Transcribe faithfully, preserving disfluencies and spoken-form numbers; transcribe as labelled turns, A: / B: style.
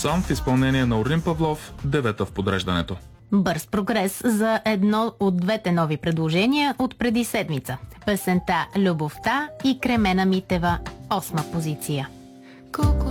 A: Сам в изпълнение на Орлин Павлов, девета в подреждането.
B: Бърз прогрес за едно от двете нови предложения от преди седмица. Песента «Любовта» и Кремена Митева, осма позиция.
C: Колко